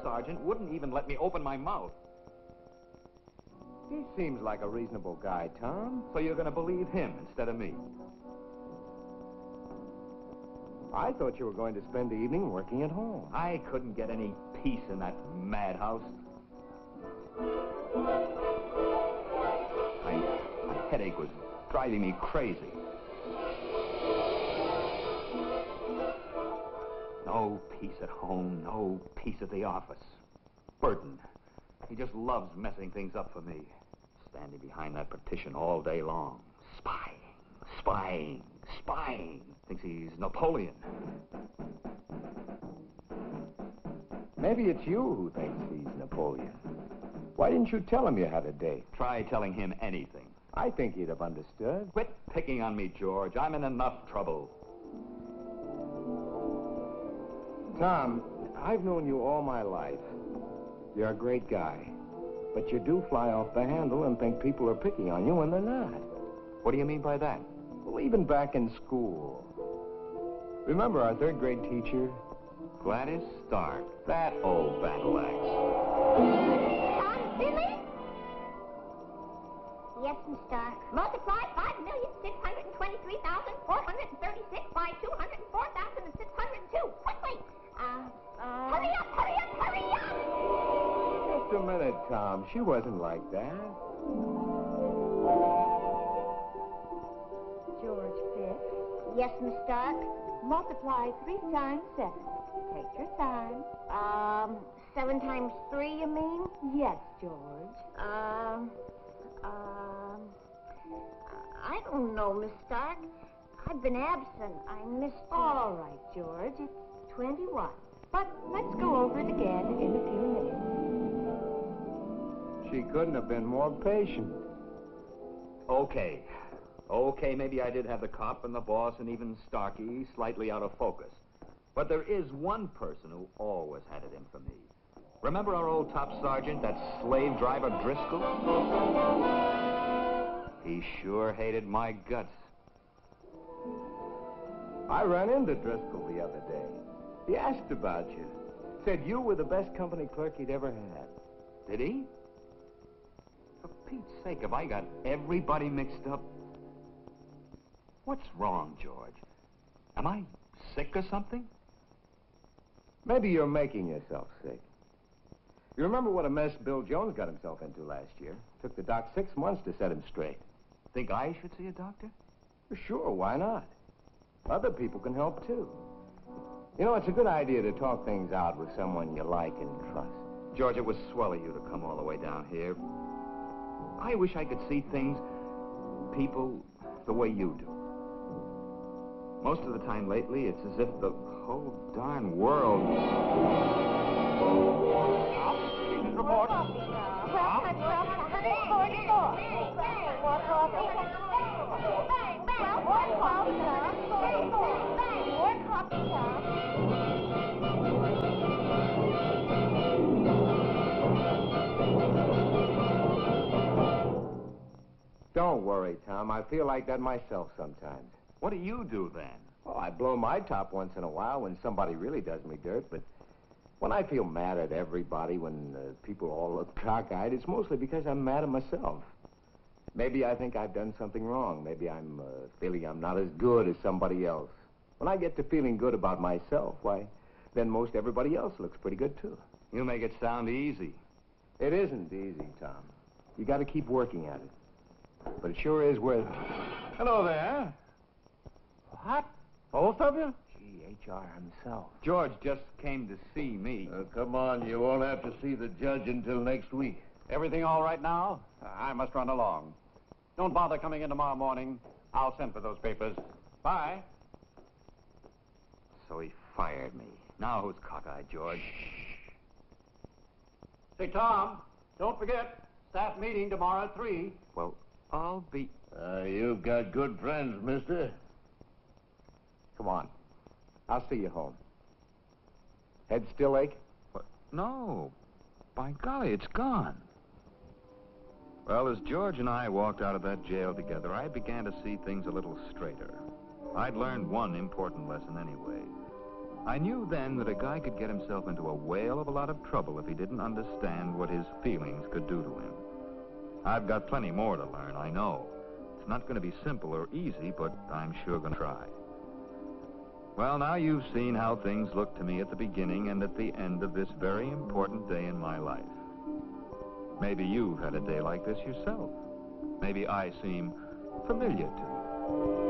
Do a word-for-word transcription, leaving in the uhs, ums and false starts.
sergeant wouldn't even let me open my mouth. He seems like a reasonable guy, Tom. So you're going to believe him instead of me? I thought you were going to spend the evening working at home. I couldn't get any peace in that madhouse. My, my headache was driving me crazy. No peace at home, no peace at the office. Burton, he just loves messing things up for me. Standing behind that partition all day long. Spying, spying, spying. Thinks he's Napoleon. Maybe it's you who thinks he's Napoleon. Why didn't you tell him you had a date? Try telling him anything. I think he'd have understood. Quit picking on me, George. I'm in enough trouble. Tom, I've known you all my life. You're a great guy. But you do fly off the handle and think people are picking on you when they're not. What do you mean by that? Well, even back in school. Remember our third grade teacher? Gladys Stark. That old battle axe. Tom, Billy? Yes, Miss Stark. Multiply five million six hundred twenty-three thousand four hundred thirty-six by two hundred four thousand six hundred two. Quickly! Uh, uh... Hurry up, hurry up, hurry up! Just a minute, Tom. She wasn't like that. George Fifth. Yes, Miss Stark. Multiply three times seven. Take your time. Um, seven times three, you mean? Yes, George. Um, um, I don't know, Miss Stark. I've been absent. I missed... All right, George. It's twenty-one. But let's go over it again in a few minutes. She couldn't have been more patient. Okay. Okay, maybe I did have the cop and the boss and even Starkey slightly out of focus. But there is one person who always had it in for me. Remember our old top sergeant, that slave driver Driscoll? He sure hated my guts. I ran into Driscoll the other day. He asked about you. Said you were the best company clerk he'd ever had. Did he? For Pete's sake, have I got everybody mixed up? What's wrong, George? Am I sick or something? Maybe you're making yourself sick. You remember what a mess Bill Jones got himself into last year? Took the doc six months to set him straight. Think I should see a doctor? Sure, why not? Other people can help, too. You know, it's a good idea to talk things out with someone you like and trust. George, it was swell of you to come all the way down here. I wish I could see things, people, the way you do. Most of the time lately, it's as if the whole darn world... Report. twelve forty-four. More coffee. Bang, bang. twelve forty-four, sir. Bang, more coffee, sir. Don't worry, Tom. I feel like that myself sometimes. What do you do then? Well, I blow my top once in a while when somebody really does me dirt, but when I feel mad at everybody, when uh, people all look cockeyed, it's mostly because I'm mad at myself. Maybe I think I've done something wrong. Maybe I'm uh, feeling I'm not as good as somebody else. When I get to feeling good about myself, why, then most everybody else looks pretty good, too. You make it sound easy. It isn't easy, Tom. You got to keep working at it. But it sure is worth it. Hello there. What? Both of you? Gee, H R himself. George just came to see me. Uh, come on, you won't have to see the judge until next week. Everything all right now? I must run along. Don't bother coming in tomorrow morning. I'll send for those papers. Bye. So he fired me. Now who's cockeyed, George? Say, Tom, don't forget, staff meeting tomorrow at three. Well, I'll be... Uh, you've got good friends, mister. Come on. I'll see you home. Head still ache? What? No. By golly, it's gone. Well, as George and I walked out of that jail together, I began to see things a little straighter. I'd learned one important lesson anyway. I knew then that a guy could get himself into a whale of a lot of trouble if he didn't understand what his feelings could do to him. I've got plenty more to learn, I know. It's not going to be simple or easy, but I'm sure going to try. Well, now you've seen how things looked to me at the beginning and at the end of this very important day in my life. Maybe you've had a day like this yourself. Maybe I seem familiar to you.